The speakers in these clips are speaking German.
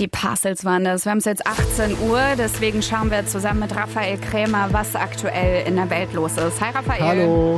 Die Parcels waren das. Wir haben es jetzt 18 Uhr, deswegen schauen wir zusammen mit Raphael Krämer, was aktuell in der Welt los ist. Hi Raphael. Hallo.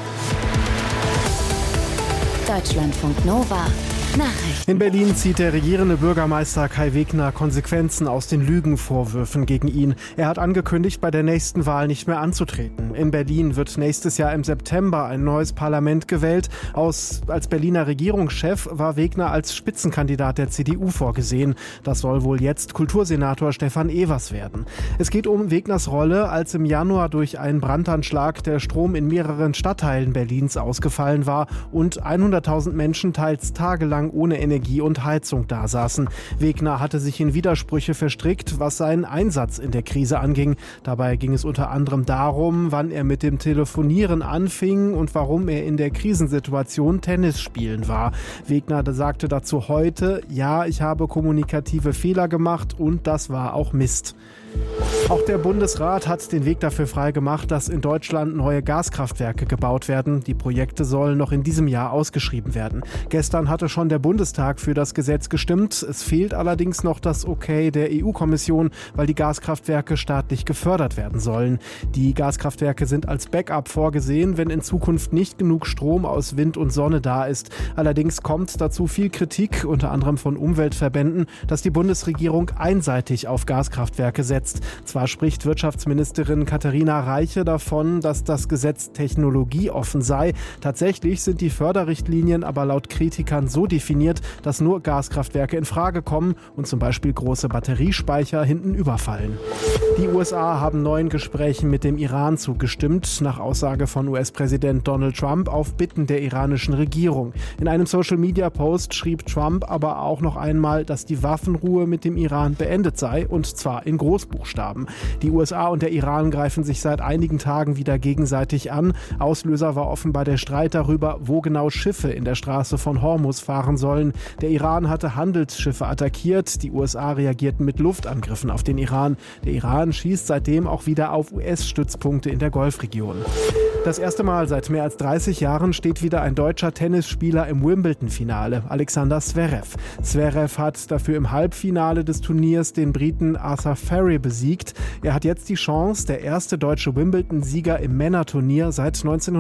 Deutschlandfunk Nova. Nachrichten. In Berlin zieht der regierende Bürgermeister Kai Wegner Konsequenzen aus den Lügenvorwürfen gegen ihn. Er hat angekündigt, bei der nächsten Wahl nicht mehr anzutreten. In Berlin wird nächstes Jahr im September ein neues Parlament gewählt. Als Berliner Regierungschef war Wegner als Spitzenkandidat der CDU vorgesehen. Das soll wohl jetzt Kultursenator Stefan Evers werden. Es geht um Wegners Rolle, als im Januar durch einen Brandanschlag der Strom in mehreren Stadtteilen Berlins ausgefallen war und 100.000 Menschen teils tagelang ohne Energie und Heizung dasaßen. Wegner hatte sich in Widersprüche verstrickt, was seinen Einsatz in der Krise anging. Dabei ging es unter anderem darum, wann er mit dem Telefonieren anfing und warum er in der Krisensituation Tennis spielen war. Wegner sagte dazu heute: Ja, ich habe kommunikative Fehler gemacht und das war auch Mist. Auch der Bundesrat hat den Weg dafür freigemacht, dass in Deutschland neue Gaskraftwerke gebaut werden. Die Projekte sollen noch in diesem Jahr ausgeschrieben werden. Gestern hatte schon der Bundestag für das Gesetz gestimmt. Es fehlt allerdings noch das Okay der EU-Kommission, weil die Gaskraftwerke staatlich gefördert werden sollen. Die Gaskraftwerke sind als Backup vorgesehen, wenn in Zukunft nicht genug Strom aus Wind und Sonne da ist. Allerdings kommt dazu viel Kritik, unter anderem von Umweltverbänden, dass die Bundesregierung einseitig auf Gaskraftwerke setzt. Zwar spricht Wirtschaftsministerin Katharina Reiche davon, dass das Gesetz technologieoffen sei. Tatsächlich sind die Förderrichtlinien aber laut Kritikern so definiert, dass nur Gaskraftwerke in Frage kommen und zum Beispiel große Batteriespeicher hinten überfallen. Die USA haben neuen Gesprächen mit dem Iran zugestimmt, nach Aussage von US-Präsident Donald Trump auf Bitten der iranischen Regierung. In einem Social-Media-Post schrieb Trump aber auch noch einmal, dass die Waffenruhe mit dem Iran beendet sei, und zwar in Großbuchstaben. Die USA und der Iran greifen sich seit einigen Tagen wieder gegenseitig an. Auslöser war offenbar der Streit darüber, wo genau Schiffe in der Straße von Hormuz fahren sollen. Der Iran hatte Handelsschiffe attackiert. Die USA reagierten mit Luftangriffen auf den Iran. Der Iran schießt seitdem auch wieder auf US-Stützpunkte in der Golfregion. Das erste Mal seit mehr als 30 Jahren steht wieder ein deutscher Tennisspieler im Wimbledon-Finale, Alexander Zverev. Zverev hat dafür im Halbfinale des Turniers den Briten Arthur Ferry besiegt. Er hat jetzt die Chance, der erste deutsche Wimbledon-Sieger im Männerturnier seit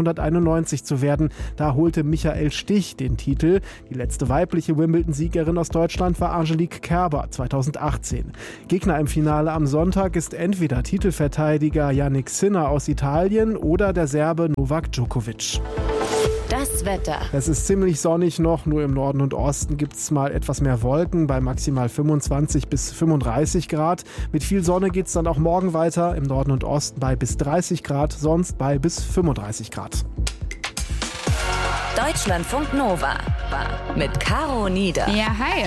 1991 zu werden. Da holte Michael Stich den Titel. Die letzte weibliche Wimbledon-Siegerin aus Deutschland war Angelique Kerber 2018. Gegner im Finale am Sonntag ist entweder Titelverteidiger Jannik Sinner aus Italien oder der Serbe Novak Djokovic. Das Wetter. Es ist ziemlich sonnig noch, nur im Norden und Osten gibt es mal etwas mehr Wolken bei maximal 25 bis 35 Grad. Mit viel Sonne geht es dann auch morgen weiter, im Norden und Osten bei bis 30 Grad, sonst bei bis 35 Grad. Deutschlandfunk Nova mit Caro Nieder. Ja, hi.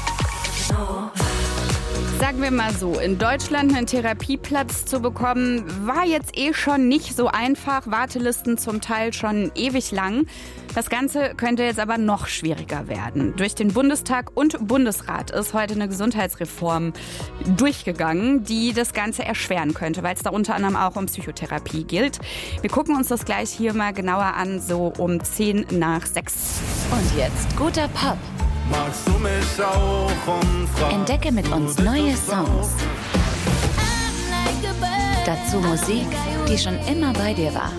Sagen wir mal so, in Deutschland einen Therapieplatz zu bekommen, war jetzt schon nicht so einfach. Wartelisten zum Teil schon ewig lang. Das Ganze könnte jetzt aber noch schwieriger werden. Durch den Bundestag und Bundesrat ist heute eine Gesundheitsreform durchgegangen, die das Ganze erschweren könnte, weil es da unter anderem auch um Psychotherapie gilt. Wir gucken uns das gleich hier mal genauer an, so um 10 nach 6. Und jetzt guter Pop. Magst du mich auch umfragen? Entdecke mit uns neue Songs. Dazu Musik, die schon immer bei dir war.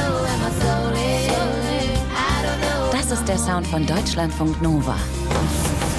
Das ist der Sound von Deutschlandfunk Nova.